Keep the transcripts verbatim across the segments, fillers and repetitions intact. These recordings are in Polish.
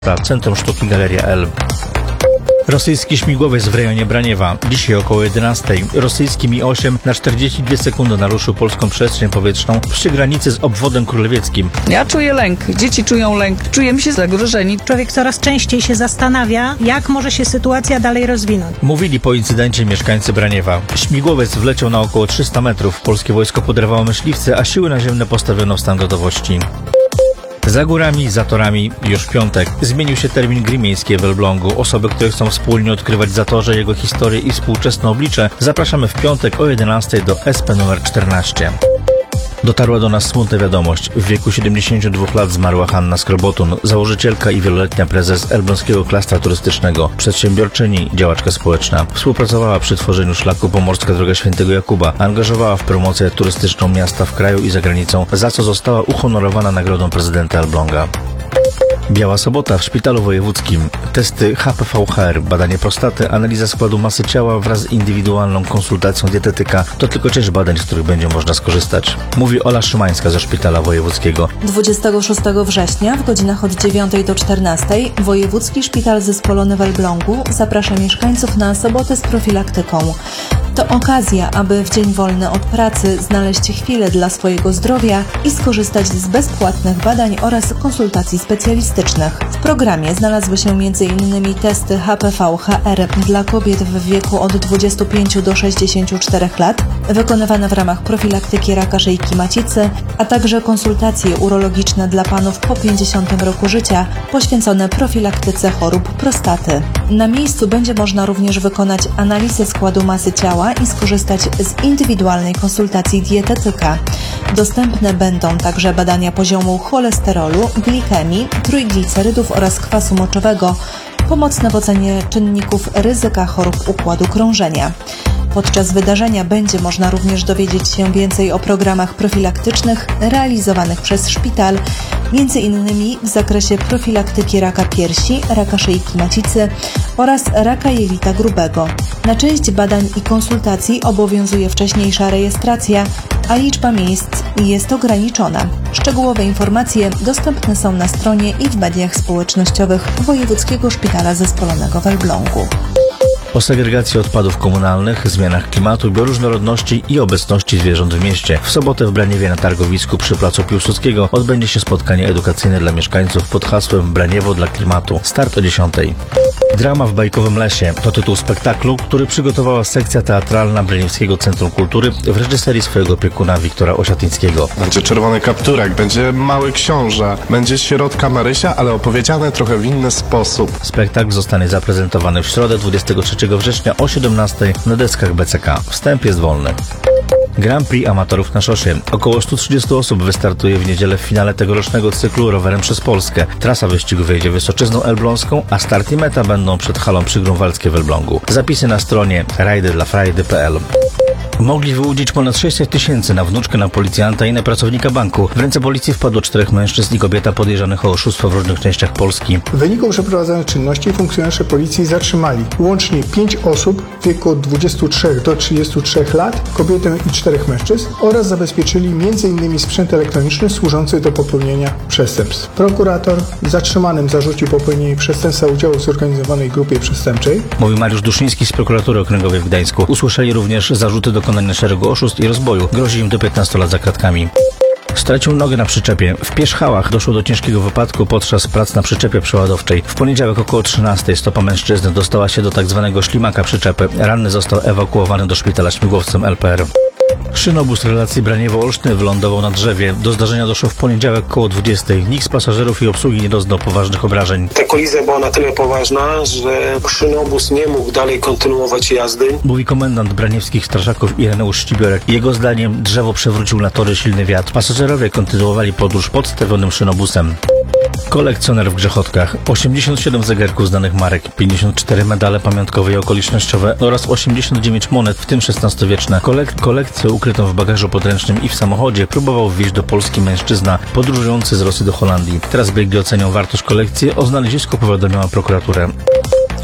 Centrum Sztuki Galeria Elb. Rosyjski śmigłowiec w rejonie Braniewa. Dzisiaj około jedenastej. Rosyjski Mi osiem na czterdzieści dwie sekundy naruszył polską przestrzeń powietrzną przy granicy z obwodem królewieckim. Ja czuję lęk, dzieci czują lęk, czujemy się zagrożeni. Człowiek coraz częściej się zastanawia, jak może się sytuacja dalej rozwinąć. Mówili po incydencie mieszkańcy Braniewa. Śmigłowiec wleciał na około trzysta metrów. Polskie wojsko poderwało myśliwce, a siły naziemne postawiono w stan gotowości. Za górami, za torami, już piątek. Zmienił się termin Gry Miejskie w Elblągu. Osoby, które chcą wspólnie odkrywać Zatorze, jego historię i współczesne oblicze, zapraszamy w piątek o jedenastej do S P numer czternaście. Dotarła do nas smutna wiadomość. W wieku siedemdziesięciu dwóch lat zmarła Hanna Skrobotun, założycielka i wieloletnia prezes Elbląskiego Klastra Turystycznego, przedsiębiorczyni, działaczka społeczna. Współpracowała przy tworzeniu szlaku Pomorska Droga Świętego Jakuba, angażowała w promocję turystyczną miasta w kraju i za granicą, za co została uhonorowana nagrodą prezydenta Elbląga. Biała sobota w szpitalu wojewódzkim. Testy H P V H R, badanie prostaty, analiza składu masy ciała wraz z indywidualną konsultacją dietetyka to tylko część badań, z których będzie można skorzystać. Mówi Ola Szymańska ze szpitala wojewódzkiego. dwudziestego szóstego września w godzinach od dziewiątej do czternastej Wojewódzki Szpital Zespolony w Elblągu zaprasza mieszkańców na sobotę z profilaktyką. To okazja, aby w dzień wolny od pracy znaleźć chwilę dla swojego zdrowia i skorzystać z bezpłatnych badań oraz konsultacji specjalistycznych. W programie znalazły się między innymi testy H P V H R dla kobiet w wieku od dwudziestu pięciu do sześćdziesięciu czterech lat, wykonywane w ramach profilaktyki raka szyjki macicy, a także konsultacje urologiczne dla panów po pięćdziesiątym roku życia, poświęcone profilaktyce chorób prostaty. Na miejscu będzie można również wykonać analizę składu masy ciała i skorzystać z indywidualnej konsultacji dietetyka. Dostępne będą także badania poziomu cholesterolu, glikemii, trójglicerydów oraz kwasu moczowego, pomocne w ocenie czynników ryzyka chorób układu krążenia. Podczas wydarzenia będzie można również dowiedzieć się więcej o programach profilaktycznych realizowanych przez szpital, między innymi w zakresie profilaktyki raka piersi, raka szyjki macicy oraz raka jelita grubego. Na część badań i konsultacji obowiązuje wcześniejsza rejestracja, a liczba miejsc jest ograniczona. Szczegółowe informacje dostępne są na stronie i w mediach społecznościowych Wojewódzkiego Szpitala Zespolonego w Elblągu. O segregacji odpadów komunalnych, zmianach klimatu, bioróżnorodności i obecności zwierząt w mieście. W sobotę w Braniewie na targowisku przy placu Piłsudskiego odbędzie się spotkanie edukacyjne dla mieszkańców pod hasłem Braniewo dla klimatu. Start o dziesiątej. Drama w bajkowym lesie to tytuł spektaklu, który przygotowała sekcja teatralna Braniewskiego Centrum Kultury w reżyserii swojego opiekuna Wiktora Osiatyńskiego. Będzie czerwony kapturek, będzie mały książę, będzie środka Marysia, ale opowiedziane trochę w inny sposób. Spektakl zostanie zaprezentowany w środę dwudziestego trzeciego września o siedemnastej na deskach B C K. Wstęp jest wolny. Grand Prix amatorów na szosie. Około stu trzydziestu osób wystartuje w niedzielę w finale tegorocznego cyklu Rowerem przez Polskę. Trasa wyścigu wejdzie Wysoczyzną Elbląską, a start i meta będą przed halą Przygrunwaldzkie w Elblągu. Zapisy na stronie rajdy dla frajdy kropka p l. Mogli wyłudzić ponad sześćset tysięcy na wnuczkę, na policjanta i na pracownika banku. W ręce policji wpadło czterech mężczyzn i kobieta podejrzanych o oszustwo w różnych częściach Polski. W wyniku przeprowadzonych czynności funkcjonariusze policji zatrzymali łącznie pięć osób w wieku od dwudziestu trzech do trzydziestu trzech lat, kobietę i czterech mężczyzn oraz zabezpieczyli między innymi sprzęt elektroniczny służący do popełnienia przestępstw. Prokurator zatrzymanym zarzucił popełnienie przestępstwa udziału w zorganizowanej grupie przestępczej. Mówi Mariusz Duszyński z prokuratury okręgowej w Gdańsku. Usłyszeli również zarzuty dokonania szeregu oszustw i rozboju. Grozi im do piętnastu lat za kratkami. Stracił nogę na przyczepie. W Pierzchałach doszło do ciężkiego wypadku podczas prac na przyczepie przeładowczej. W poniedziałek około trzynastej stopa mężczyzny dostała się do tak zwanego ślimaka przyczepy. Ranny został ewakuowany do szpitala śmigłowcem L P R. Szynobus relacji Braniewo-Olsztyn wylądował na drzewie. Do zdarzenia doszło w poniedziałek koło dwudziestej. Nikt z pasażerów i obsługi nie doznał poważnych obrażeń. Ta kolizja była na tyle poważna, że szynobus nie mógł dalej kontynuować jazdy. Mówi komendant braniewskich strażaków Ireneusz Ścibiorek. Jego zdaniem drzewo przewrócił na tory silny wiatr. Pasażerowie kontynuowali podróż podstawionym szynobusem. Kolekcjoner w Grzechotkach. osiemdziesiąt siedem zegarków znanych marek, pięćdziesiąt cztery medale pamiątkowe i okolicznościowe oraz osiemdziesiąt dziewięć monet, w tym szesnastowieczne. Kolek- kolekcję ukrytą w bagażu podręcznym i w samochodzie próbował wwieźć do Polski mężczyzna podróżujący z Rosji do Holandii. Teraz biegli ocenią wartość kolekcji. O znalezisko powiadomiła prokuraturę.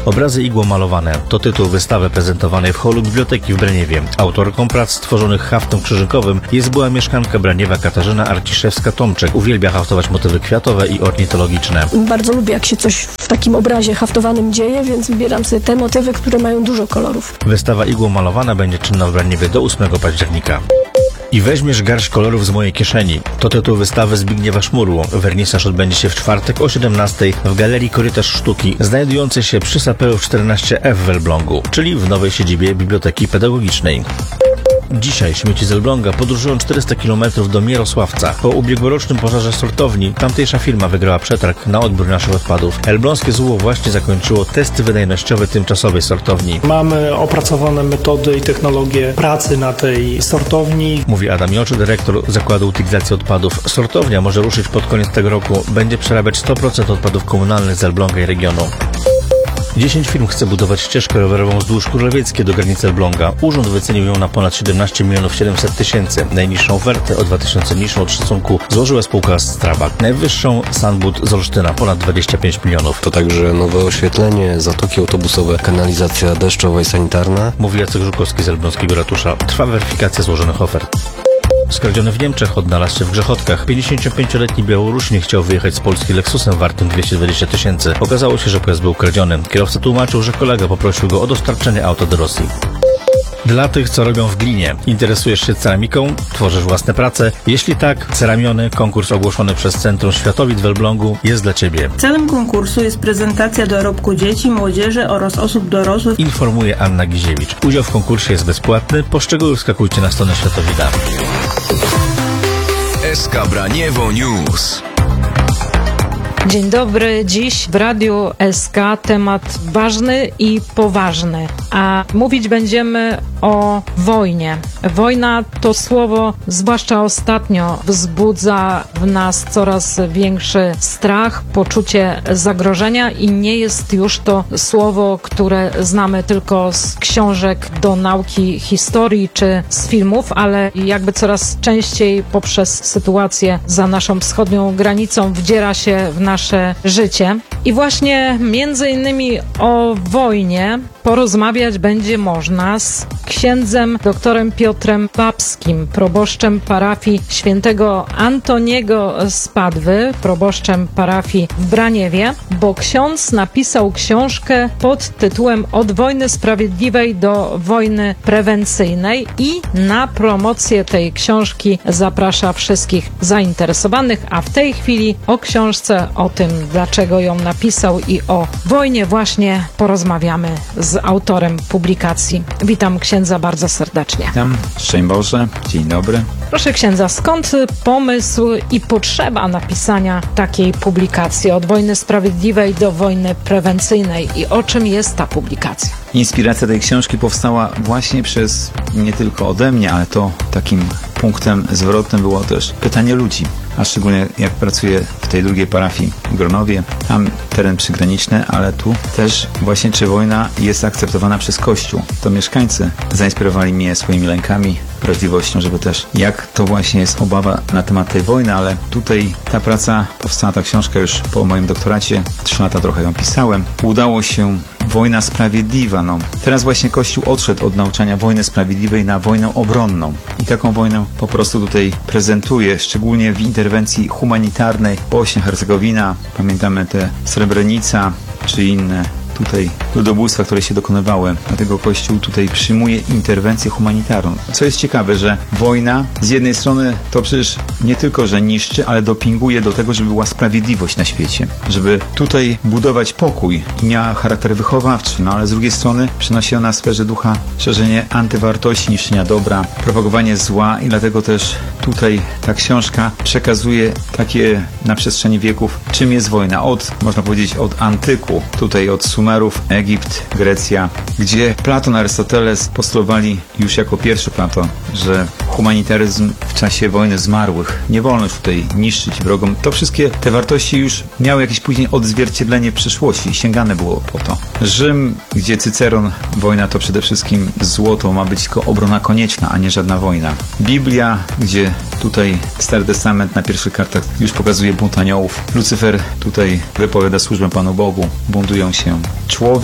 Obrazy igłomalowane to tytuł wystawy prezentowanej w holu Biblioteki w Braniewie. Autorką prac stworzonych haftem krzyżykowym jest była mieszkanka Braniewa Katarzyna Arciszewska-Tomczek. Uwielbia haftować motywy kwiatowe i ornitologiczne. Bardzo lubię, jak się coś w takim obrazie haftowanym dzieje, więc wybieram sobie te motywy, które mają dużo kolorów. Wystawa igłomalowana będzie czynna w Braniewie do ósmego października. I weźmiesz garść kolorów z mojej kieszeni. To tytuł wystawy Zbigniewa Szmurło. Wernisaż odbędzie się w czwartek o siedemnastej w Galerii Korytarz Sztuki, znajdującej się przy Sapiełów czternaście F w Elblągu, czyli w nowej siedzibie Biblioteki Pedagogicznej. Dzisiaj śmieci z Elbląga podróżują czterysta kilometrów do Mierosławca. Po ubiegłorocznym pożarze sortowni tamtejsza firma wygrała przetarg na odbiór naszych odpadów. Elbląskie Z U O właśnie zakończyło testy wydajnościowe tymczasowej sortowni. Mamy opracowane metody i technologie pracy na tej sortowni. Mówi Adam Joczy, dyrektor Zakładu Utylizacji Odpadów. Sortownia może ruszyć pod koniec tego roku. Będzie przerabiać sto procent odpadów komunalnych z Elbląga i regionu. dziesięć firm chce budować ścieżkę rowerową wzdłuż Królewieckiej do granicy Elbląga. Urząd wycenił ją na ponad siedemnaście milionów siedemset tysięcy. Najniższą ofertę, o dwa tysiące niższą od szacunku, złożyła spółka Strabag. Najwyższą Sunbud z Olsztyna, ponad dwadzieścia pięć milionów. To także nowe oświetlenie, zatoki autobusowe, kanalizacja deszczowa i sanitarna. Mówi Jacek Żukowski z elbląskiego ratusza. Trwa weryfikacja złożonych ofert. Skradziony w Niemczech odnalazł się w Grzechotkach. pięćdziesięciopięcioletni Białorusin chciał wyjechać z Polski Lexusem wartym dwieście dwadzieścia tysięcy. Okazało się, że pojazd był kradziony. Kierowca tłumaczył, że kolega poprosił go o dostarczenie auta do Rosji. Dla tych, co robią w glinie. Interesujesz się ceramiką? Tworzysz własne prace? Jeśli tak, Ceramiony, konkurs ogłoszony przez Centrum Światowid w Elblągu, jest dla Ciebie. Celem konkursu jest prezentacja dorobku dzieci, młodzieży oraz osób dorosłych. Informuje Anna Giziewicz. Udział w konkursie jest bezpłatny. Po szczegóły wskakujcie na stronę Światowida. S K Braniewo News. Dzień dobry. Dziś w Radiu S K temat ważny i poważny, a mówić będziemy o wojnie. Wojna to słowo, zwłaszcza ostatnio, wzbudza w nas coraz większy strach, poczucie zagrożenia i nie jest już to słowo, które znamy tylko z książek do nauki historii czy z filmów, ale jakby coraz częściej poprzez sytuację za naszą wschodnią granicą wdziera się w nasze życie. I właśnie między innymi o wojnie porozmawiać będzie można z księdzem doktorem Piotrem Babskim, proboszczem parafii świętego Antoniego z Padwy, proboszczem parafii w Braniewie, bo ksiądz napisał książkę pod tytułem Od wojny sprawiedliwej do wojny prewencyjnej i na promocję tej książki zaprasza wszystkich zainteresowanych, a w tej chwili o książce, o tym, dlaczego ją napisał i o wojnie właśnie porozmawiamy z autorem publikacji. Witam księdza bardzo serdecznie. Witam, szczęść Boże, dzień dobry. Proszę księdza, skąd pomysł i potrzeba napisania takiej publikacji Od wojny sprawiedliwej do wojny prewencyjnej i o czym jest ta publikacja? Inspiracja tej książki powstała właśnie przez, nie tylko ode mnie, ale to takim punktem zwrotnym było też pytanie ludzi, a szczególnie jak pracuję w tej drugiej parafii w Gronowie, tam teren przygraniczny, ale tu też właśnie czy wojna jest akceptowana przez Kościół. To mieszkańcy zainspirowali mnie swoimi lękami, wrażliwością, żeby też jak to właśnie jest obawa na temat tej wojny, ale tutaj ta praca powstała, ta książka już po moim doktoracie, trzy lata trochę ją pisałem. Udało się wojna sprawiedliwa, no. Teraz właśnie Kościół odszedł od nauczania wojny sprawiedliwej na wojnę obronną i taką wojnę po prostu tutaj prezentuje, szczególnie w interwencji humanitarnej. Bośnia, Hercegowina, pamiętamy te Srebrenica czy inne tutaj ludobójstwa, które się dokonywały. Dlatego Kościół tutaj przyjmuje interwencję humanitarną. Co jest ciekawe, że wojna z jednej strony to przecież nie tylko, że niszczy, ale dopinguje do tego, żeby była sprawiedliwość na świecie. Żeby tutaj budować pokój i miała charakter wychowawczy, no ale z drugiej strony przynosi ona w sferze ducha szerzenie antywartości, niszczenia dobra, propagowanie zła i dlatego też tutaj ta książka przekazuje takie na przestrzeni wieków, czym jest wojna. Od, można powiedzieć, od antyku, tutaj od Sumerów, Egipt, Grecja, gdzie Platon, Arystoteles postulowali już jako pierwszy Platon, że humanitaryzm w czasie wojny zmarłych, nie wolno już tutaj niszczyć wrogom. To wszystkie te wartości już miały jakieś później odzwierciedlenie w przyszłości, sięgane było po to. Rzym, gdzie Cyceron, wojna to przede wszystkim złoto, ma być tylko obrona konieczna, a nie żadna wojna. Biblia, gdzie tutaj Stary Testament na pierwszych kartach już pokazuje bunt aniołów. Lucyfer tutaj wypowiada służbę Panu Bogu, buntują się. Człowiek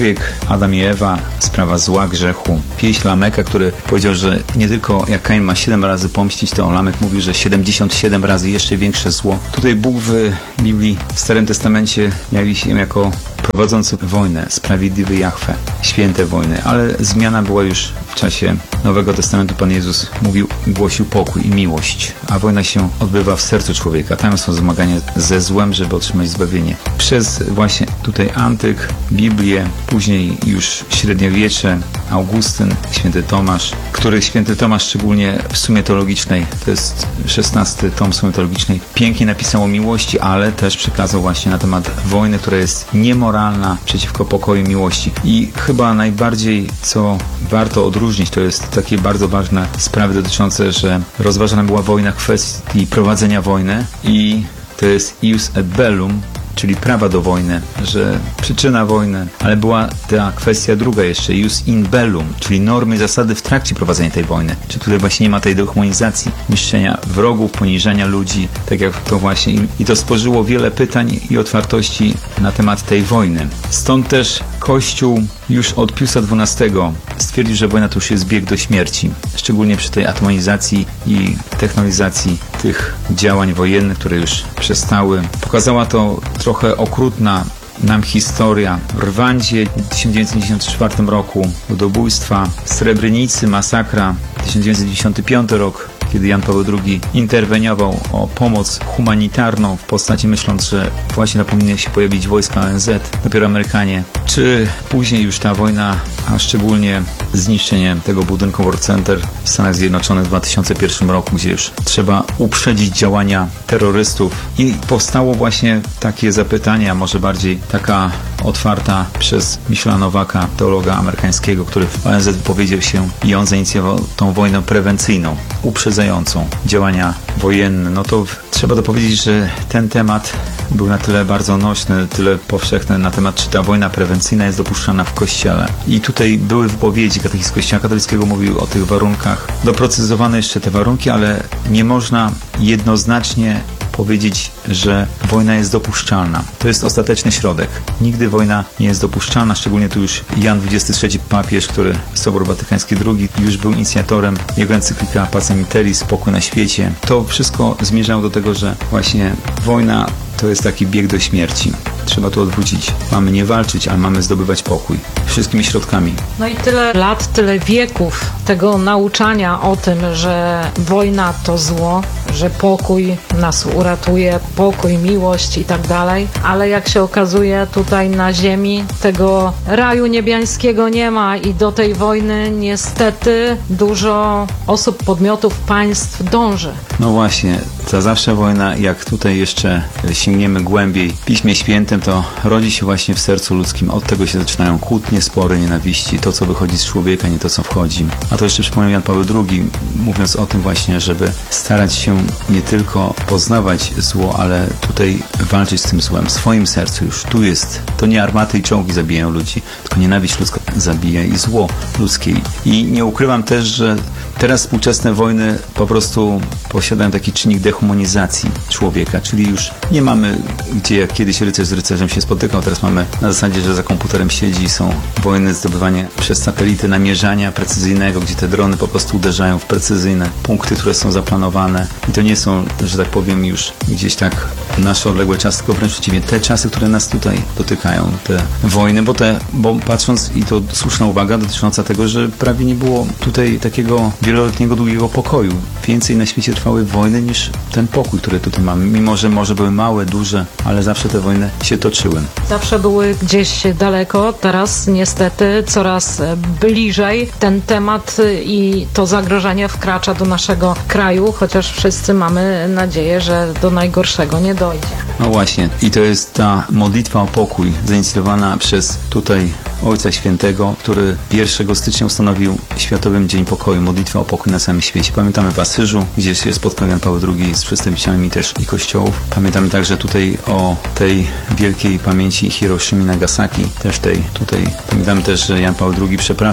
Człowiek, Adam i Ewa, sprawa zła, grzechu. Pieśń Lameka, który powiedział, że nie tylko jak Kain ma siedem razy pomścić, to Lamek mówił, że siedemdziesiąt siedem razy jeszcze większe zło. Tutaj Bóg w Biblii, w Starym Testamencie jawi się jako prowadzący wojnę, sprawiedliwy Jahwe, święte wojny, ale zmiana była już w czasie Nowego Testamentu. Pan Jezus mówił, głosił pokój i miłość, a wojna się odbywa w sercu człowieka. Tam są zmagania ze złem, żeby otrzymać zbawienie. Przez właśnie tutaj antyk, Biblię, później już średniowiecze, Augustyn, święty Tomasz, który święty Tomasz szczególnie w Sumie Teologicznej, to jest szesnasty tom Sumy Teologicznej, pięknie napisał o miłości, ale też przekazał właśnie na temat wojny, która jest niemoralna, przeciwko pokoju i miłości. I chyba najbardziej, co warto odróżnić, to jest takie bardzo ważne sprawy dotyczące, że rozważana była wojna w kwestii prowadzenia wojny i to jest ius et bellum, czyli prawa do wojny, że przyczyna wojny, ale była ta kwestia druga jeszcze, ius in bellum, czyli normy, zasady w trakcie prowadzenia tej wojny, czy tutaj właśnie nie ma tej dehumanizacji, niszczenia wrogów, poniżania ludzi, tak jak to właśnie i to stworzyło wiele pytań i otwartości na temat tej wojny. Stąd też Kościół już od Piusa dwunastego stwierdził, że wojna to już jest bieg do śmierci, szczególnie przy tej atomonizacji i technologizacji tych działań wojennych, które już przestały. Pokazała to trochę okrutna nam historia. W Rwandzie w tysiąc dziewięćset dziewięćdziesiątym czwartym roku ludobójstwa, w Srebrenicy masakra, tysiąc dziewięćset dziewięćdziesiąty piąty rok, kiedy Jan Paweł drugi interweniował o pomoc humanitarną w postaci, myśląc, że właśnie tam powinny się pojawić wojska O N Z, dopiero Amerykanie, czy później już ta wojna, a szczególnie zniszczenie tego budynku World Center w Stanach Zjednoczonych w dwa tysiące pierwszym roku, gdzie już trzeba uprzedzić działania terrorystów. I powstało właśnie takie zapytanie, a może bardziej taka otwarta przez Michaela Nowaka, teologa amerykańskiego, który w O N Z wypowiedział się i on zainicjował tą wojnę prewencyjną, uprzedzającą działania wojenne. No to trzeba dopowiedzieć, że ten temat był na tyle bardzo nośny, tyle powszechny na temat, czy ta wojna prewencyjna jest dopuszczana w Kościele. I tutaj były wypowiedzi, katechizm Kościoła katolickiego mówił o tych warunkach. Doprecyzowano jeszcze te warunki, ale nie można jednoznacznie powiedzieć, że wojna jest dopuszczalna. To jest ostateczny środek. Nigdy wojna nie jest dopuszczalna, szczególnie tu już Jan dwudziesty trzeci papież, który Sobór Watykański drugi już był inicjatorem, jego encyklika Pacem in Terris, spokój na świecie. To wszystko zmierzało do tego, że właśnie wojna to jest taki bieg do śmierci. Trzeba to odwrócić. Mamy nie walczyć, ale mamy zdobywać pokój. Wszystkimi środkami. No i tyle lat, tyle wieków tego nauczania o tym, że wojna to zło, że pokój nas uratuje, pokój, miłość i tak dalej. Ale jak się okazuje, tutaj na ziemi tego raju niebiańskiego nie ma i do tej wojny niestety dużo osób, podmiotów, państw dąży. No właśnie, ta zawsze wojna, jak tutaj jeszcze sięgniemy głębiej w Piśmie Świętym, to rodzi się właśnie w sercu ludzkim. Od tego się zaczynają kłótnie, spory, nienawiści. To, co wychodzi z człowieka, nie to, co wchodzi. A to jeszcze przypomniał Jan Paweł drugi, mówiąc o tym właśnie, żeby starać się nie tylko poznawać zło, ale tutaj walczyć z tym złem. W swoim sercu już. Tu jest. To nie armaty i czołgi zabijają ludzi, tylko nienawiść ludzka zabija i zło ludzkie. I nie ukrywam też, że teraz współczesne wojny po prostu posiadają taki czynnik dehumanizacji człowieka, czyli już nie mamy, gdzie jak kiedyś rycerz z rycerzem się spotykał, teraz mamy na zasadzie, że za komputerem siedzi, są wojny, zdobywanie przez satelity namierzania precyzyjnego, gdzie te drony po prostu uderzają w precyzyjne punkty, które są zaplanowane i to nie są, że tak powiem, już gdzieś tak nasze odległe czasy, tylko wręcz przeciwnie, te czasy, które nas tutaj dotykają, te wojny, bo te, bo patrząc, i to słuszna uwaga dotycząca tego, że prawie nie było tutaj takiego wieloletniego, długiego pokoju. Więcej na świecie trwały wojny niż ten pokój, który tutaj mamy. Mimo, że może były małe, duże, ale zawsze te wojny się toczyły. Zawsze były gdzieś daleko, teraz niestety coraz bliżej ten temat i to zagrożenie wkracza do naszego kraju, chociaż wszyscy mamy nadzieję, że do najgorszego nie dojdzie. No właśnie, i to jest ta modlitwa o pokój, zainicjowana przez tutaj Ojca Świętego, który pierwszego stycznia ustanowił Światowym Dzień Pokoju, modlitwę o pokój na całym świecie. Pamiętamy w Asyżu, gdzie się spotkał Jan Paweł drugi z przedstawicielami też i kościołów. Pamiętamy także tutaj o tej wielkiej pamięci Hiroshimy i Nagasaki, też tej tutaj. Pamiętamy też, że Jan Paweł drugi przepraszał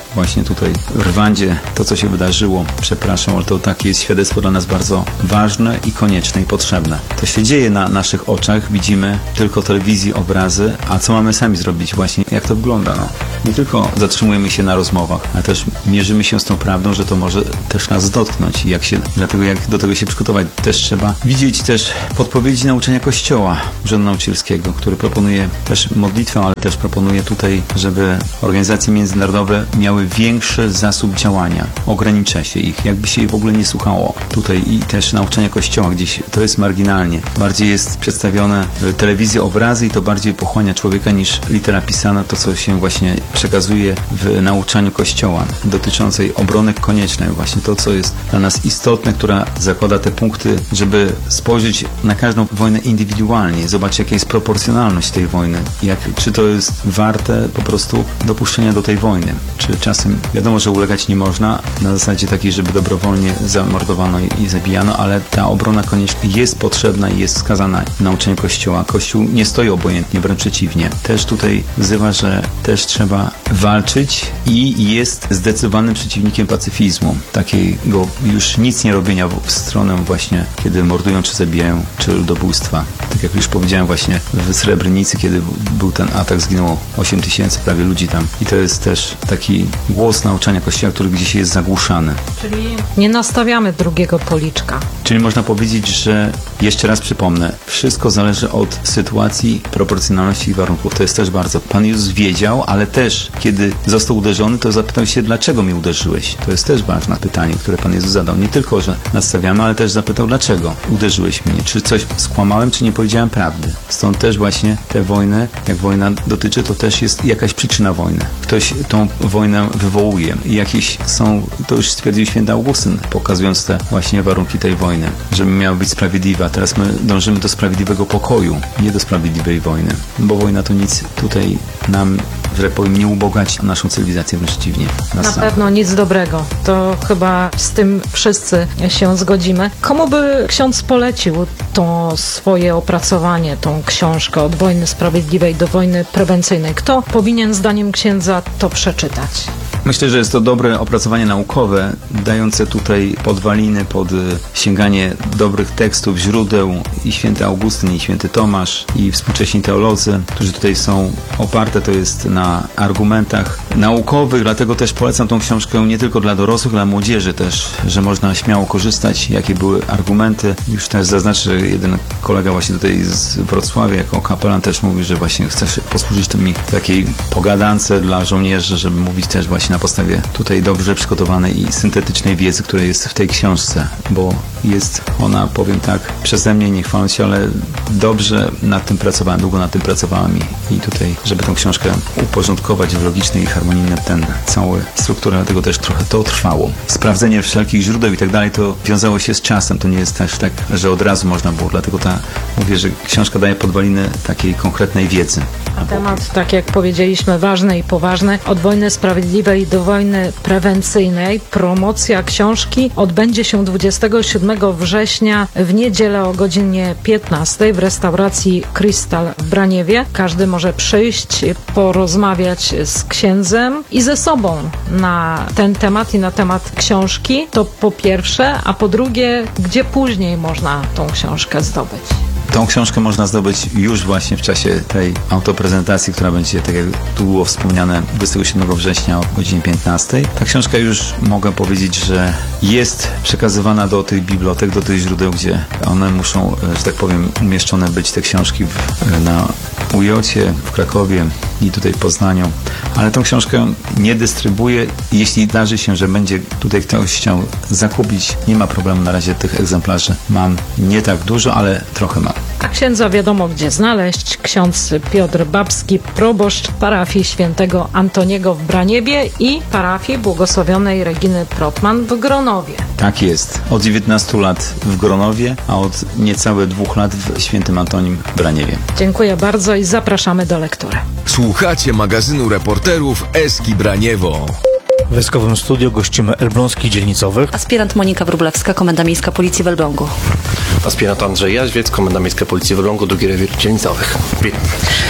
właśnie tutaj w Rwandzie, to co się wydarzyło, przepraszam, ale to takie jest świadectwo dla nas bardzo ważne i konieczne i potrzebne. To się dzieje na naszych oczach, widzimy tylko telewizji, obrazy, a co mamy sami zrobić właśnie, jak to wygląda, no. Nie tylko zatrzymujemy się na rozmowach, ale też mierzymy się z tą prawdą, że to może też nas dotknąć i jak się, dlatego jak do tego się przygotować, też trzeba widzieć też podpowiedzi nauczania Kościoła Urzędu Nauczycielskiego, który proponuje też modlitwę, ale też proponuje tutaj, żeby organizacje międzynarodowe miały większy zasób działania. Ogranicza się ich, jakby się ich w ogóle nie słuchało. Tutaj i też nauczania Kościoła gdzieś, to jest marginalnie. Bardziej jest przedstawione w telewizji obrazy i to bardziej pochłania człowieka niż litera pisana, to co się właśnie przekazuje w nauczaniu Kościoła dotyczącej obrony koniecznej, właśnie to, co jest dla nas istotne, która zakłada te punkty, żeby spojrzeć na każdą wojnę indywidualnie, zobaczyć jaka jest proporcjonalność tej wojny, jak, czy to jest warte po prostu dopuszczenia do tej wojny, czy czasem wiadomo, że ulegać nie można na zasadzie takiej, żeby dobrowolnie zamordowano i, i zabijano, ale ta obrona konieczna jest potrzebna i jest wskazana w nauczaniu Kościoła. Kościół nie stoi obojętnie, wręcz przeciwnie. Też tutaj wzywa, że też trzeba walczyć i jest zdecydowanym przeciwnikiem pacyfizmu, takiego już nic nie robienia w stronę właśnie, kiedy mordują czy zabijają, czy ludobójstwa. Tak jak już powiedziałem właśnie w Srebrenicy, kiedy był ten atak, zginęło osiem tysięcy prawie ludzi tam. I to jest też taki głos nauczania Kościoła, który gdzieś jest zagłuszany. Czyli nie nastawiamy drugiego policzka. Czyli można powiedzieć, że jeszcze raz przypomnę, wszystko zależy od sytuacji, proporcjonalności i warunków. To jest też bardzo. Pan Jezus wiedział, ale też kiedy został uderzony, to zapytał się, dlaczego mnie uderzyłeś? To jest też ważne pytanie, które Pan Jezus zadał. Nie tylko, że nastawiamy, ale też zapytał, dlaczego uderzyłeś mnie? Czy coś skłamałem, czy nie powiedziałem prawdy? Stąd też właśnie te wojny, jak wojna dotyczy, to też jest jakaś przyczyna wojny. Ktoś tą wojnę wywołuje. I jakieś są, to już stwierdził święty Augustyn, pokazując te właśnie warunki tej wojny, żeby miała być sprawiedliwa. Teraz my dążymy do sprawiedliwego pokoju, nie do sprawiedliwej wojny. Bo wojna to nic tutaj nam, że powiem, nie ubogaci naszą cywilizację, wręcz przeciwnie. Na sam. pewno nic dobrego. To chyba z tym wszyscy się zgodzimy. Komu by ksiądz polecił to swoje opracowanie, tą książkę Od wojny sprawiedliwej do wojny prewencyjnej? Kto powinien zdaniem księdza to przeczytać? Myślę, że jest to dobre opracowanie naukowe, dające tutaj podwaliny pod sięganie dobrych tekstów, źródeł i święty Augustyn, i święty Tomasz, i współcześni teolodzy, którzy tutaj są oparte, to jest na argumentach naukowych, dlatego też polecam tą książkę nie tylko dla dorosłych, dla młodzieży też, że można śmiało korzystać, jakie były argumenty. Już też zaznaczę, że jeden kolega właśnie tutaj z Wrocławia, jako kapelan też mówi, że właśnie chce się posłużyć tymi takiej pogadance dla żołnierzy, żeby mówić też właśnie na podstawie tutaj dobrze przygotowanej i syntetycznej wiedzy, która jest w tej książce, bo jest ona, powiem tak, przeze mnie, nie chwaląc się, ale dobrze nad tym pracowałem, długo nad tym pracowałem i, i tutaj, żeby tę książkę uporządkować w logiczny i harmonijny ten cały strukturę, dlatego też trochę to trwało. Sprawdzenie wszelkich źródeł i tak dalej, to wiązało się z czasem, to nie jest też tak, że od razu można było, dlatego ta, mówię, że książka daje podwaliny takiej konkretnej wiedzy. Temat, tak jak powiedzieliśmy, ważny i poważny. Od wojny sprawiedliwej do wojny prewencyjnej. Promocja książki odbędzie się dwudziestego siódmego września w niedzielę o godzinie piętnastej w restauracji Krystal w Braniewie. Każdy może przyjść, porozmawiać z księdzem i ze sobą na ten temat i na temat książki. To po pierwsze, a po drugie, gdzie później można tą książkę zdobyć? Tą książkę można zdobyć już właśnie w czasie tej autoprezentacji, która będzie, tak jak tu było wspomniane, dwudziestego siódmego września o godzinie piętnastej. Ta książka już mogę powiedzieć, że jest przekazywana do tych bibliotek, do tych źródeł, gdzie one muszą, że tak powiem, umieszczone być, te książki w, na U J-cie, w Krakowie i tutaj w Poznaniu. Ale tą książkę nie dystrybuję. Jeśli zdarzy się, że będzie tutaj ktoś chciał zakupić, nie ma problemu, na razie tych egzemplarzy mam nie tak dużo, ale trochę mam. A księdza wiadomo gdzie znaleźć. Ksiądz Piotr Babski, proboszcz parafii świętego Antoniego w Braniewie i parafii błogosławionej Reginy Protman w Gronowie. Tak jest. Od dziewiętnastu lat w Gronowie, a od niecałe dwóch lat w świętym Antonim w Braniewie. Dziękuję bardzo i zapraszamy do lektury. Słuchacie magazynu reporterów Eski Braniewo. W Eskowym studiu gościmy elbląskich dzielnicowych. Aspirant Monika Wróblewska, Komenda Miejska Policji w Elblągu. Aspirant Andrzej Jaźwiec, Komenda Miejska Policji w Elblągu, drugi rewir dzielnicowych. Witam.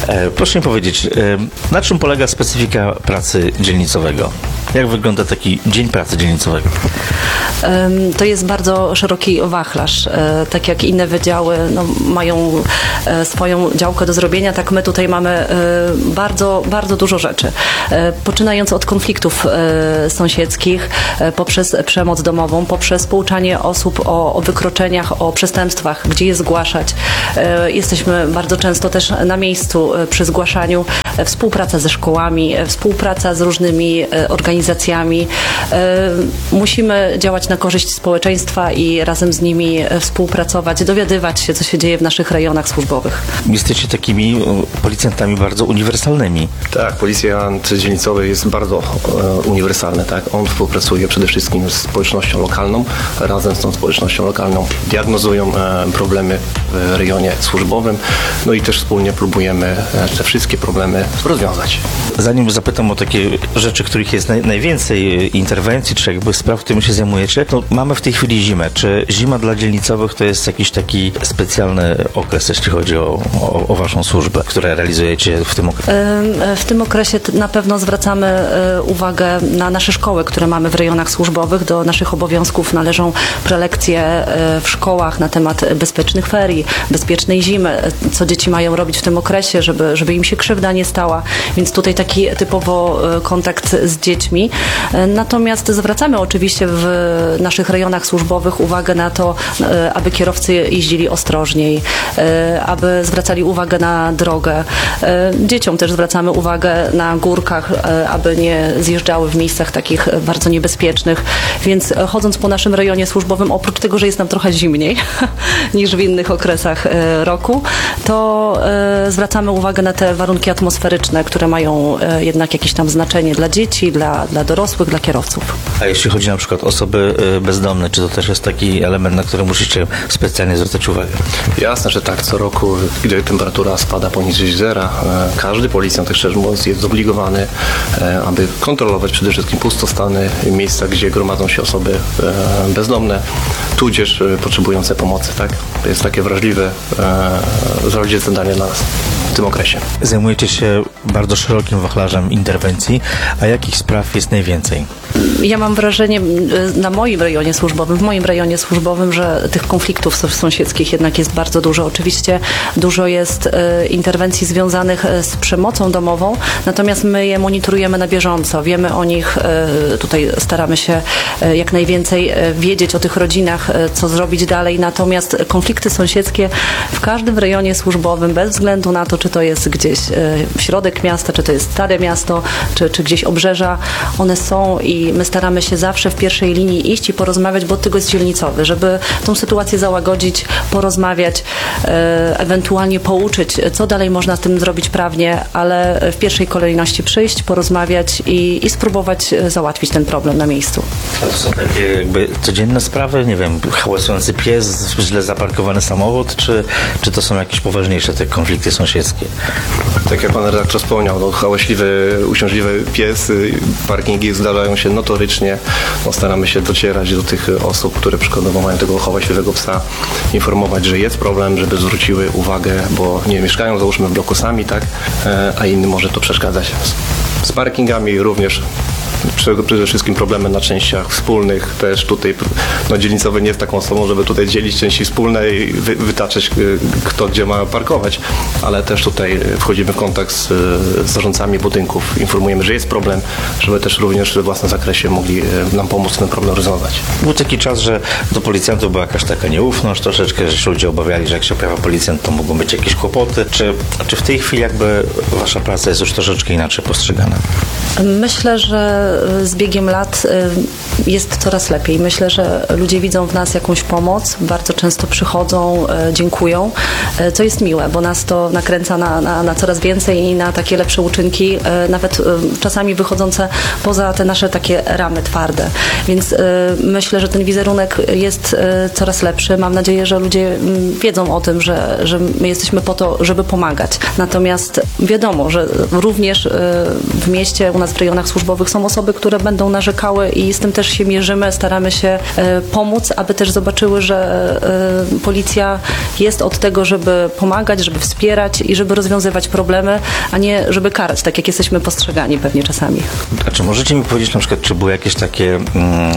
E, proszę mi powiedzieć, e, na czym polega specyfika pracy dzielnicowego? Jak wygląda taki dzień pracy dzielnicowego? To jest bardzo szeroki wachlarz. Tak jak inne wydziały no, mają swoją działkę do zrobienia, tak my tutaj mamy bardzo, bardzo dużo rzeczy. Poczynając od konfliktów sąsiedzkich, poprzez przemoc domową, poprzez pouczanie osób o, o wykroczeniach, o przestępstwach, gdzie je zgłaszać. Jesteśmy bardzo często też na miejscu przy zgłaszaniu. Współpraca ze szkołami, współpraca z różnymi organizacjami. Musimy działać na korzyść społeczeństwa i razem z nimi współpracować, dowiadywać się, co się dzieje w naszych rejonach służbowych. Jesteście takimi policjantami bardzo uniwersalnymi. Tak, policjant dzielnicowy jest bardzo e, uniwersalny. Tak? On współpracuje przede wszystkim z społecznością lokalną, razem z tą społecznością lokalną diagnozują e, problemy w rejonie służbowym, no i też wspólnie próbujemy e, te wszystkie problemy rozwiązać. Zanim zapytam o takie rzeczy, których jest naj, najwięcej interwencji, czy jakby spraw, którymi się zajmujecie, to mamy w tej chwili zimę. Czy zima dla dzielnicowych to jest jakiś taki specjalny okres, jeśli chodzi o, o, o waszą służbę, które realizujecie w tym okresie? W tym okresie na pewno zwracamy uwagę na nasze szkoły, które mamy w rejonach służbowych. Do naszych obowiązków należą prelekcje w szkołach na temat bezpiecznych ferii, bezpiecznej zimy, co dzieci mają robić w tym okresie, żeby, żeby im się krzywda nie stała. Więc tutaj taki typowo kontakt z dziećmi. Natomiast zwracamy oczywiście w naszych rejonach służbowych uwagę na to, aby kierowcy jeździli ostrożniej, aby zwracali uwagę na drogę. Dzieciom też zwracamy uwagę na górkach, aby nie zjeżdżały w miejscach takich bardzo niebezpiecznych. Więc chodząc po naszym rejonie służbowym, oprócz tego, że jest nam trochę zimniej niż w innych okresach roku, to zwracamy uwagę na te warunki atmosferyczne, które mają jednak jakieś tam znaczenie dla dzieci, dla, dla dorosłych, dla kierowców. A jeśli chodzi na przykład o osoby bezdomne, czy to też jest taki element, na który musicie specjalnie zwracać uwagę? Jasne, że tak. Co roku, gdy temperatura spada poniżej zera, każdy policjant, tak szczerze mówiąc, jest zobligowany, aby kontrolować przede wszystkim pustostany, miejsca, gdzie gromadzą się osoby bezdomne, tudzież potrzebujące pomocy. Tak? To jest takie wrażliwe, wrażliwe zadanie dla nas w tym okresie. Zajmujecie się bardzo szerokim wachlarzem interwencji, a jakich spraw jest najwięcej? Ja mam wrażenie na moim rejonie służbowym, w moim rejonie służbowym, że tych konfliktów sąsiedzkich jednak jest bardzo dużo. Oczywiście dużo jest e, interwencji związanych z przemocą domową, natomiast my je monitorujemy na bieżąco. Wiemy o nich, e, tutaj staramy się e, jak najwięcej e, wiedzieć o tych rodzinach, e, co zrobić dalej. Natomiast konflikty sąsiedzkie w każdym rejonie służbowym, bez względu na to, czy to jest gdzieś e, środek miasta, czy to jest stare miasto, czy, czy gdzieś obrzeża, one są i my staramy się zawsze w pierwszej linii iść i porozmawiać, bo od tego jest dzielnicowy, żeby tą sytuację załagodzić, porozmawiać, e, ewentualnie pouczyć, co dalej można z tym zrobić prawnie, ale w pierwszej kolejności przyjść, porozmawiać i, i spróbować załatwić ten problem na miejscu. A to są takie jakby codzienne sprawy? Nie wiem, hałasujący pies, źle zaparkowany samochód, czy, czy to są jakieś poważniejsze te konflikty sąsiedzkie? Tak jak pan redaktor wspomniał, no, hałaśliwy, uciążliwy pies, parkingi zdarzają się notorycznie. No, staramy się docierać do tych osób, które przykładowo mają tego hałaśliwego psa, informować, że jest problem, żeby zwróciły uwagę, bo nie mieszkają, załóżmy, w bloku sami, tak, a innym może to przeszkadzać. Z parkingami również przede wszystkim problemy na częściach wspólnych. Też tutaj no, dzielnicowy nie jest taką osobą, żeby tutaj dzielić części wspólne i wy, wytaczać, kto gdzie ma parkować, ale też tutaj wchodzimy w kontakt z, z zarządcami budynków. Informujemy, że jest problem, żeby też również we własnym zakresie mogli nam pomóc ten problem rozwiązać. Był taki czas, że do policjantów była jakaś taka nieufność troszeczkę, że się ludzie obawiali, że jak się pojawia policjant, to mogą być jakieś kłopoty. Czy, czy w tej chwili jakby wasza praca jest już troszeczkę inaczej postrzegana? Myślę, że z biegiem lat jest coraz lepiej. Myślę, że ludzie widzą w nas jakąś pomoc, bardzo często przychodzą, dziękują, co jest miłe, bo nas to nakręca na, na, na coraz więcej i na takie lepsze uczynki, nawet czasami wychodzące poza te nasze takie ramy twarde. Więc myślę, że ten wizerunek jest coraz lepszy. Mam nadzieję, że ludzie wiedzą o tym, że, że my jesteśmy po to, żeby pomagać. Natomiast wiadomo, że również w mieście, u nas w rejonach służbowych są osoby, które będą narzekały i z tym też się mierzymy, staramy się pomóc, aby też zobaczyły, że policja jest od tego, żeby pomagać, żeby wspierać i żeby rozwiązywać problemy, a nie żeby karać, tak jak jesteśmy postrzegani pewnie czasami. A czy możecie mi powiedzieć na przykład, czy były jakieś takie mm,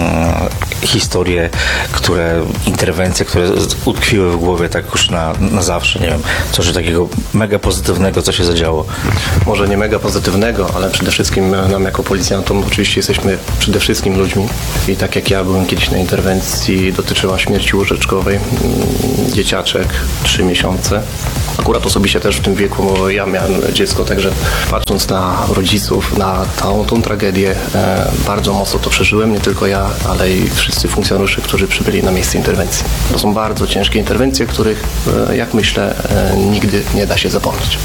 historie, które, interwencje, które utkwiły w głowie tak już na, na zawsze, nie wiem, coś takiego mega pozytywnego, co się zadziało? Może nie mega pozytywnego, ale przede wszystkim nam jako policjantom oczywiście jesteśmy przede wszystkim ludźmi i tak jak ja byłem kiedyś na interwencji, dotyczyła śmierci łóżeczkowej, dzieciaczek, trzy miesiące. Akurat osobiście też w tym wieku, bo ja miałem dziecko, także patrząc na rodziców, na tą, tą tragedię, e, bardzo mocno to przeżyłem, nie tylko ja, ale i wszyscy funkcjonariusze, którzy przybyli na miejsce interwencji. To są bardzo ciężkie interwencje, których, e, jak myślę, e, nigdy nie da się zapomnieć.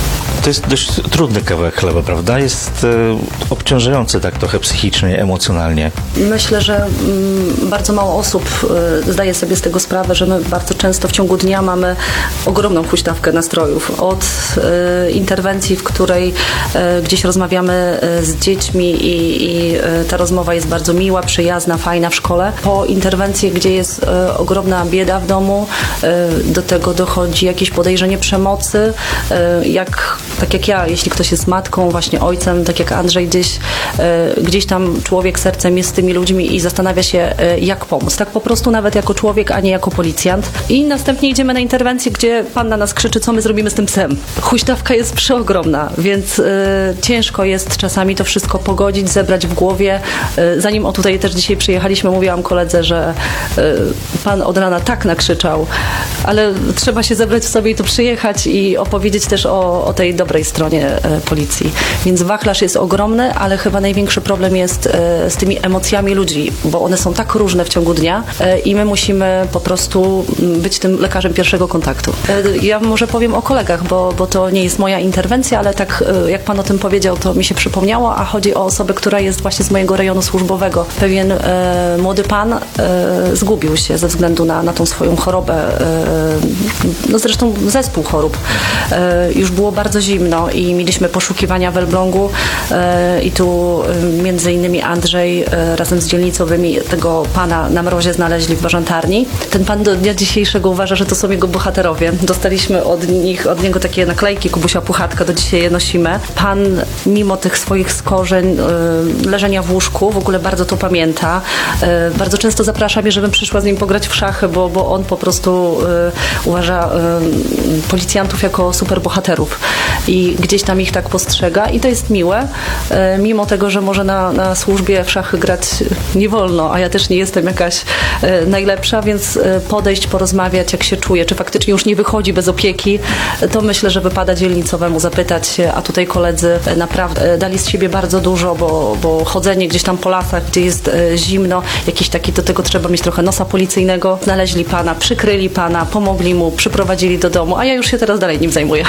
To jest dość trudny kawałek chleba, prawda? Jest e, obciążający tak trochę psychicznie, emocjonalnie. Myślę, że mm, bardzo mało osób y, zdaje sobie z tego sprawę, że my bardzo często w ciągu dnia mamy ogromną huśtawkę nastrojów. Od y, interwencji, w której y, gdzieś rozmawiamy y, z dziećmi i, i y, ta rozmowa jest bardzo miła, przyjazna, fajna w szkole, po interwencji, gdzie jest y, ogromna bieda w domu, y, do tego dochodzi jakieś podejrzenie przemocy, y, jak tak jak ja, jeśli ktoś jest matką, właśnie ojcem, tak jak Andrzej, gdzieś, y, gdzieś tam człowiek sercem jest z tymi ludźmi i zastanawia się, y, jak pomóc. Tak po prostu nawet jako człowiek, a nie jako policjant. I następnie idziemy na interwencję, gdzie pan na nas krzyczy, co my zrobimy z tym psem. Huśtawka jest przeogromna, więc y, ciężko jest czasami to wszystko pogodzić, zebrać w głowie. Y, zanim o tutaj też dzisiaj przyjechaliśmy, mówiłam koledze, że y, pan od rana tak nakrzyczał, ale trzeba się zebrać w sobie i tu przyjechać i opowiedzieć też o, o tej dobrej stronie e, policji. Więc wachlarz jest ogromny, ale chyba największy problem jest e, z tymi emocjami ludzi, bo one są tak różne w ciągu dnia e, i my musimy po prostu być tym lekarzem pierwszego kontaktu. E, ja może powiem o kolegach, bo, bo to nie jest moja interwencja, ale tak e, jak pan o tym powiedział, to mi się przypomniało, a chodzi o osobę, która jest właśnie z mojego rejonu służbowego. Pewien e, młody pan e, zgubił się ze względu na, na tą swoją chorobę, e, no zresztą zespół chorób. E, już było bardzo zimno i mieliśmy poszukiwania w Elblągu e, i tu e, między innymi Andrzej e, razem z dzielnicowymi tego pana na mrozie znaleźli w bażantarni. Ten pan do dnia dzisiejszego uważa, że to są jego bohaterowie. Dostaliśmy od nich, od niego takie naklejki Kubusia Puchatka, do dzisiaj je nosimy. Pan mimo tych swoich skorzeń, e, leżenia w łóżku w ogóle bardzo to pamięta. E, bardzo często zaprasza mnie, żebym przyszła z nim pograć w szachy, bo, bo on po prostu e, uważa e, policjantów jako superbohaterów i gdzieś tam ich tak postrzega i to jest miłe, e, mimo tego, że może na, na służbie w szachy grać nie wolno, a ja też nie jestem jakaś e, najlepsza, więc e, podejść, porozmawiać, jak się czuje, czy faktycznie już nie wychodzi bez opieki, to myślę, że wypada dzielnicowemu zapytać się, a tutaj koledzy e, naprawdę e, dali z siebie bardzo dużo, bo, bo chodzenie gdzieś tam po lasach, gdzie jest e, zimno, jakiś taki, do tego trzeba mieć trochę nosa policyjnego, znaleźli pana, przykryli pana, pomogli mu, przyprowadzili do domu, a ja już się teraz dalej nim zajmuję.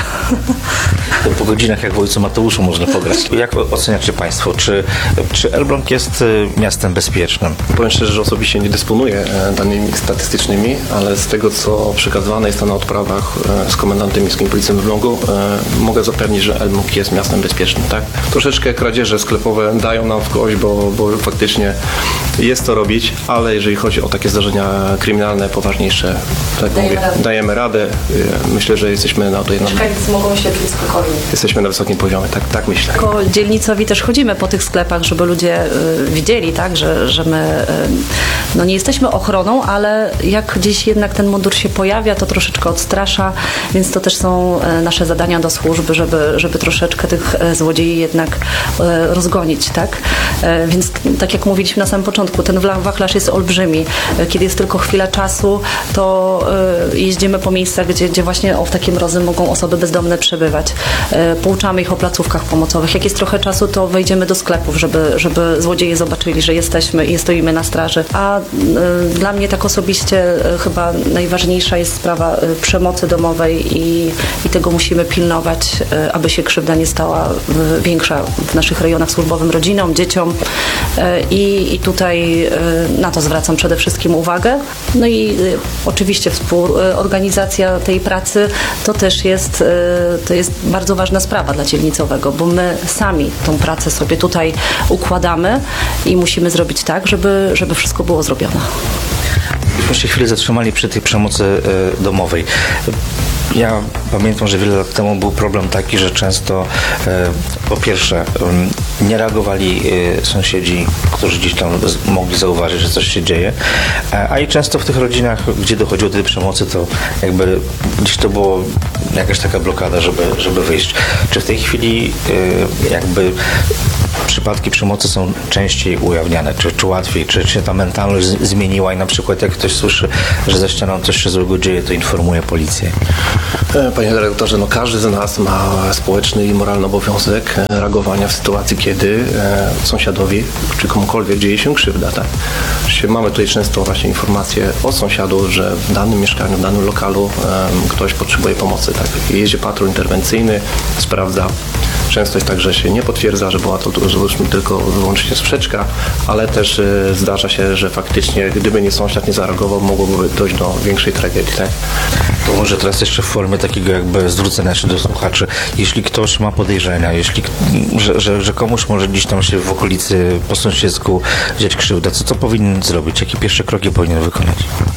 To po godzinach jak w Ojcu Mateuszu można pograć. Jak oceniacie Państwo? Czy, czy Elbląg jest miastem bezpiecznym? Powiem szczerze, że osobiście nie dysponuję danymi statystycznymi, ale z tego, co przekazywane jest na odprawach z komendantem miejskim Policji w Elblągu, mogę zapewnić, że Elbląg jest miastem bezpiecznym. Tak? Troszeczkę kradzieże sklepowe dają nam w kość, bo, bo faktycznie jest to robić, ale jeżeli chodzi o takie zdarzenia kryminalne, poważniejsze, tak dajemy, mówię, radę. dajemy radę. Myślę, że jesteśmy na tej... Mieszkańcy mogą się czuć spokojnie. Jesteśmy na wysokim poziomie, tak, tak myślę. Jako dzielnicowi też chodzimy po tych sklepach, żeby ludzie y, widzieli, tak, że, że my y, no nie jesteśmy ochroną, ale jak gdzieś jednak ten mundur się pojawia, to troszeczkę odstrasza, więc to też są y, nasze zadania do służby, żeby, żeby troszeczkę tych y, złodziei jednak y, rozgonić, tak. Y, więc tak jak mówiliśmy na samym początku, ten wachlarz jest olbrzymi. Y, kiedy jest tylko chwila czasu, to y, jeździmy po miejscach, gdzie, gdzie właśnie o, w takie mrozy mogą osoby bezdomne przebywać. Pouczamy ich o placówkach pomocowych. Jak jest trochę czasu, to wejdziemy do sklepów, żeby, żeby złodzieje zobaczyli, że jesteśmy i stoimy na straży. A y, dla mnie tak osobiście y, chyba najważniejsza jest sprawa y, przemocy domowej i, i tego musimy pilnować, y, aby się krzywda nie stała y, większa w naszych rejonach służbowym rodzinom, dzieciom y, i, i tutaj y, na to zwracam przede wszystkim uwagę. No i y, oczywiście współorganizacja tej pracy to też jest, y, to jest bardzo ważna sprawa dla dzielnicowego, bo my sami tą pracę sobie tutaj układamy i musimy zrobić tak, żeby, żeby wszystko było zrobione. Myśmy się chwilę zatrzymali przy tej przemocy e, domowej. Ja pamiętam, że wiele lat temu był problem taki, że często e, po pierwsze e, nie reagowali e, sąsiedzi, którzy gdzieś tam z, mogli zauważyć, że coś się dzieje, e, a i często w tych rodzinach, gdzie dochodziło do tej przemocy, to jakby gdzieś to było jakaś taka blokada, żeby, żeby wyjść. Czy w tej chwili e, jakby przypadki przemocy są częściej ujawniane, czy, czy łatwiej, czy, czy ta mentalność z, zmieniła i na przykład jak ktoś słyszy, że za ścianą coś się złego dzieje, to informuje policję? Panie dyrektorze, no każdy z nas ma społeczny i moralny obowiązek reagowania w sytuacji, kiedy e, sąsiadowi czy komukolwiek dzieje się krzywda. Tak? Mamy tutaj często właśnie informacje od sąsiadów, że w danym mieszkaniu, w danym lokalu e, ktoś potrzebuje pomocy. Tak? Jeździ patrol interwencyjny, sprawdza. Często jest tak, że się nie potwierdza, że była to załóżmy tylko wyłącznie sprzeczka, ale też y, zdarza się, że faktycznie gdyby nie sąsiad nie zareagował, mogłoby dojść do większej tragedii. Tak? To może teraz jeszcze w formie takiego jakby zwrócenia się do słuchaczy. Jeśli ktoś ma podejrzenia, jeśli, że, że, że komuś może gdzieś tam się w okolicy po sąsiedzku dziać krzywda, co to powinien zrobić? Jakie pierwsze kroki powinien wykonać?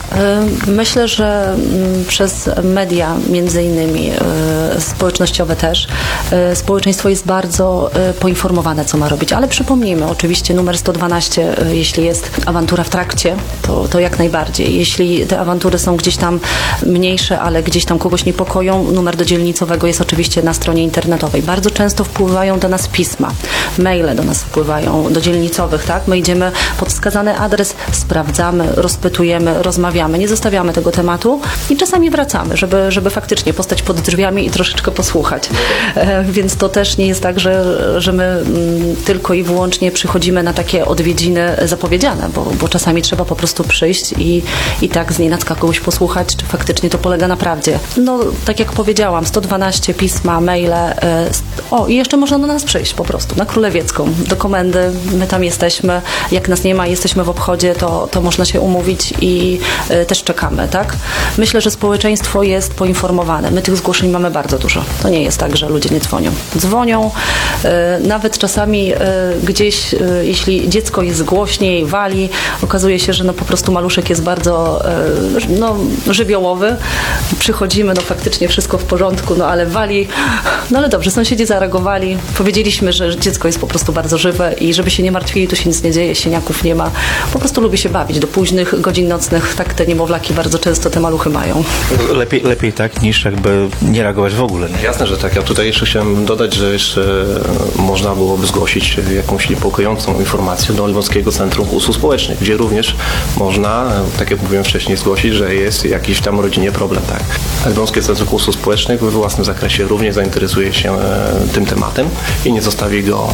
Myślę, że przez media między innymi społecznościowe też społeczeństwo jest bardzo poinformowane, co ma robić, ale przypomnijmy, oczywiście numer sto dwanaście, jeśli jest awantura w trakcie, to, to jak najbardziej. Jeśli te awantury są gdzieś tam mniejsze, ale gdzieś tam kogoś niepokoją, numer do dzielnicowego jest oczywiście na stronie internetowej. Bardzo często wpływają do nas pisma, maile do nas wpływają, do dzielnicowych, tak? My idziemy pod wskazany adres, sprawdzamy, rozpytujemy, rozmawiamy, nie zostawiamy tego tematu i czasami wracamy, żeby, żeby faktycznie postać pod drzwiami i troszeczkę posłuchać. E, więc to też nie jest tak, że, że my m, tylko i wyłącznie przychodzimy na takie odwiedziny zapowiedziane, bo, bo czasami trzeba po prostu przyjść i, i tak znienacka kogoś posłuchać, czy faktycznie to polega na prawdzie. No, tak jak powiedziałam, sto dwanaście, pisma, maile. E, o, i jeszcze można do nas przyjść po prostu, na Królewiecką, do komendy. My tam jesteśmy. Jak nas nie ma, jesteśmy w obchodzie, to, to można się umówić i e, też czekamy, tak? Myślę, że społeczeństwo jest poinformowane. My tych zgłoszeń mamy bardzo dużo. To nie jest tak, że ludzie nie dzwonią. Dzwonią, e, nawet czasami e, gdzieś, e, jeśli dziecko jest głośniej, wali, okazuje się, że no po prostu maluszek jest bardzo e, no, żywiołowy. Przychodzimy, no faktycznie wszystko w porządku, no ale wali. No ale dobrze, sąsiedzi zareagowali. Powiedzieliśmy, że dziecko jest po prostu bardzo żywe i żeby się nie martwili, tu się nic nie dzieje, sieniaków nie ma. Po prostu lubi się bawić do późnych godzin nocnych. Tak te niemowlaki bardzo często te maluchy mają. Lepiej, lepiej tak, niż jakby nie reagować w ogóle. Nie? Jasne, że tak. Ja tutaj jeszcze chciałem dodać, że jeszcze można byłoby zgłosić jakąś niepokojącą informację do Elbląskiego Centrum Usług Społecznych, gdzie również można, tak jak mówiłem wcześniej, zgłosić, że jest jakiś tam rodzinie problem. Tak. Elbląskie Centrum Usług Społecznych we własnym zakresie również zainteresuje się tym tematem i nie zostawi go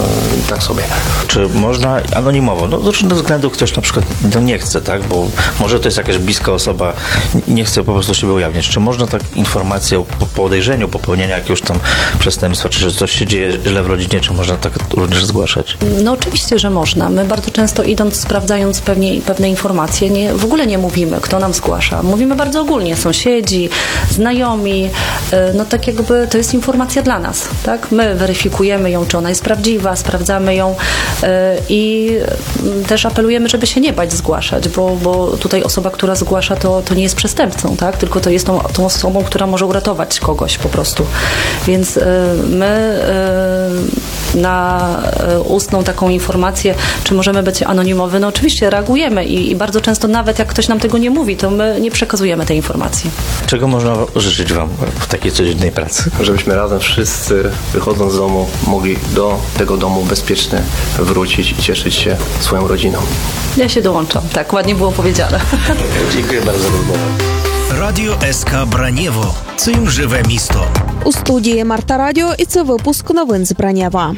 tak sobie. Czy można anonimowo, no z różnych względów ktoś na przykład to nie chce, tak, bo może to jest jakaś bliska osoba, nie chce po prostu siebie ujawniać. Czy można tak informację o podejrzeniu popełnienia jakiegoś tam przestępstwa, czy że coś się dzieje źle w rodzinie, czy można tak również zgłaszać? No oczywiście, że można. My bardzo często idąc, sprawdzając pewnie, pewne informacje, nie, w ogóle nie mówimy, kto nam zgłasza. Mówimy bardzo ogólnie, sąsiedzi, znajomi, no tak jakby to jest informacja dla nas, tak? My weryfikujemy ją, czy ona jest prawdziwa, sprawdzamy ją i też apelujemy, żeby się nie bać zgłaszać, bo, bo tutaj osoba, która zgłasza, to, to nie jest przestępcą, tak? Tylko to jest tą, tą osobą, która może uratować kogoś po prostu. Więc my na ustną taką informację, czy możemy być anonimowy, no oczywiście reagujemy i, i bardzo często nawet jak ktoś nam tego nie mówi, to my nie przekazujemy tej informacji. Czego można życzyć Wam w takiej codziennej pracy? Żebyśmy razem wszyscy, wychodząc z domu, mogli do tego domu bezpiecznie wrócić i cieszyć się swoją rodziną. Ja się dołączam, tak, ładnie było powiedziane. Dziękuję bardzo za rozmowę. Радіо СК Бранєво. Цим живе місто. У студії Марта Радіо і це випуск новин з Бранєва.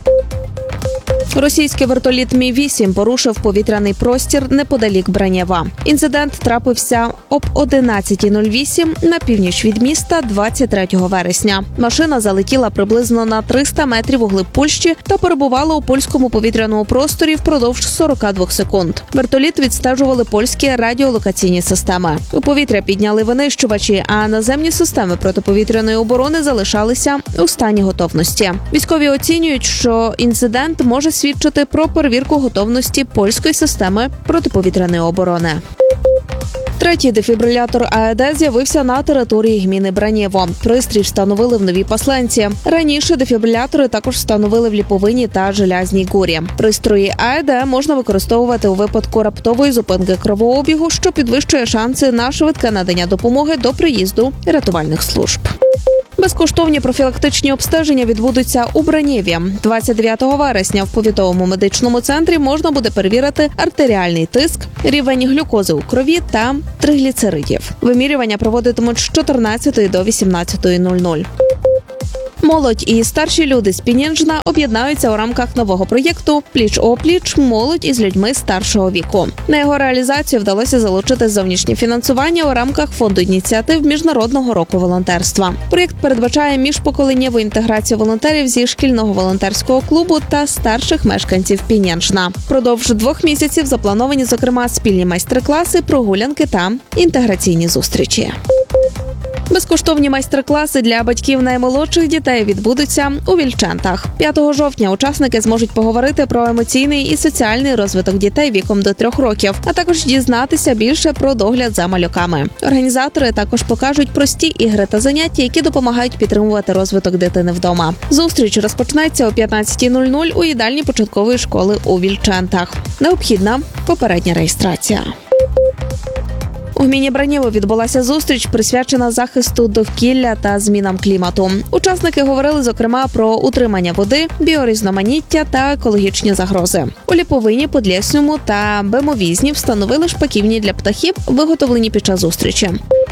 Російський вертоліт Мі вісім порушив повітряний простір неподалік Бранєва. Інцидент трапився об одинадцята нуль вісім на північ від міста двадцять третього вересня. Машина залетіла приблизно на триста метрів у глиб Польщі та перебувала у польському повітряному просторі впродовж сорок два секунд. Вертоліт відстежували польські радіолокаційні системи. У повітря підняли винищувачі, а наземні системи протиповітряної оборони залишалися у стані готовності. Військові оцінюють, що інцидент може свідчити про перевірку готовності польської системи протиповітряної оборони. Третій дефібрилятор АЕД з'явився на території гміни Бранєво. Пристрій встановили в Новій Пасленці. Раніше дефібрилятори також встановили в Ліповині та Желязній Горі. Пристрої АЕД можна використовувати у випадку раптової зупинки кровообігу, що підвищує шанси на швидке надання допомоги до приїзду рятувальних служб. Безкоштовні профілактичні обстеження відбудуться у Бранєві. двадцять дев'ятого вересня в повітовому медичному центрі можна буде перевірити артеріальний тиск, рівень глюкози у крові та тригліцеридів. Вимірювання проводитимуть з чотирнадцятої до вісімнадцятої нуль нуль. Молодь і старші люди з Пінінжна об'єднаються у рамках нового проєкту «Пліч-опліч. Молодь із людьми старшого віку». На його реалізацію вдалося залучити зовнішнє фінансування у рамках фонду ініціатив Міжнародного року волонтерства. Проєкт передбачає міжпоколеннєву інтеграцію волонтерів зі шкільного волонтерського клубу та старших мешканців Пінінжна. Продовж двох місяців заплановані, зокрема, спільні майстер-класи, прогулянки та інтеграційні зустрічі. Безкоштовні майстер-класи для батьків наймолодших дітей відбудуться у Вільчантах. п'ятого жовтня учасники зможуть поговорити про емоційний і соціальний розвиток дітей віком до трьох років, а також дізнатися більше про догляд за малюками. Організатори також покажуть прості ігри та заняття, які допомагають підтримувати розвиток дитини вдома. Зустріч розпочнеться о п'ятнадцятій нуль нуль у їдальні початкової школи у Вільчантах. Необхідна попередня реєстрація. У гміні Бранєво відбулася зустріч, присвячена захисту довкілля та змінам клімату. Учасники говорили, зокрема, про утримання води, біорізноманіття та екологічні загрози. У Ліповині, Подлєсному та Бемовізні встановили шпаківні для птахів, виготовлені під час зустрічі.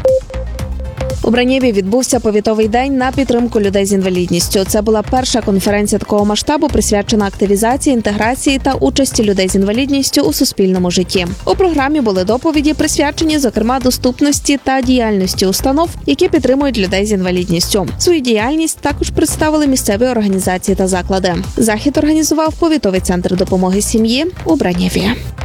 У Бранєві відбувся повітовий день на підтримку людей з інвалідністю. Це була перша конференція такого масштабу, присвячена активізації, інтеграції та участі людей з інвалідністю у суспільному житті. У програмі були доповіді, присвячені, зокрема, доступності та діяльності установ, які підтримують людей з інвалідністю. Свою діяльність також представили місцеві організації та заклади. Захід організував повітовий центр допомоги сім'ї у Бранєві.